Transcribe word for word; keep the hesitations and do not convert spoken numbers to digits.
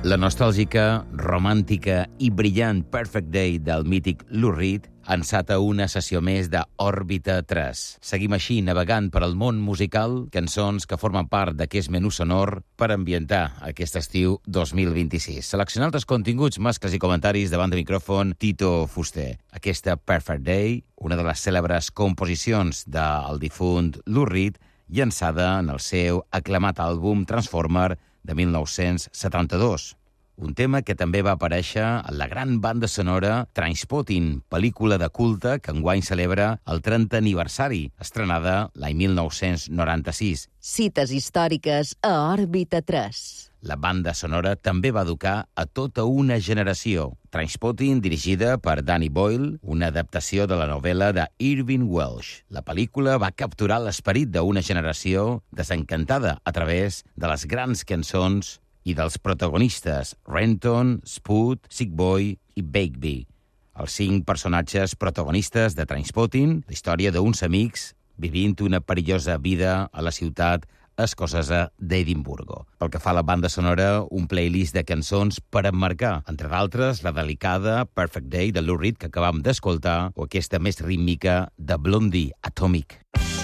La nostàlgica, romàntica i brillant Perfect Day del mític Lou Reed ensata una sessió més d'Òrbita tres. Seguim així navegant per al món musical, cançons que formen part d'aquest menú sonor per ambientar aquest estiu dos mil vint-i-sis. Seleccionant els continguts, mescles i comentaris davant de micròfon Tito Fuster. Aquesta Perfect Day, una de les cèlebres composicions del difunt Lou Reed, llançada en el seu aclamat àlbum Transformer de mil nou-cents setanta-dos. Un tema que també va aparèixer en la gran banda sonora Trainspotting, pel·lícula de culte que enguany celebra el trentè aniversari, estrenada l'any mil nou-cents noranta-sis. Cites històriques a Òrbita tres. La banda sonora també va educar a tota una generació. Trainspotting, dirigida per Danny Boyle, una adaptació de la novel·la de Irving Welsh. La pel·lícula va capturar l'esperit d'una generació desencantada a través de les grans cançons i dels protagonistes Renton, Spud, Sick Boy i Begbie. Els cinc personatges protagonistes de Trainspotting, la història d'uns amics vivint una perillosa vida a la ciutat escocesa d'Edimburgo. Pel que fa a la banda sonora, un playlist de cançons per emmarcar, entre d'altres la delicada Perfect Day de Lou Reed que acabam d'escoltar o aquesta més rítmica de Blondie, Atomic.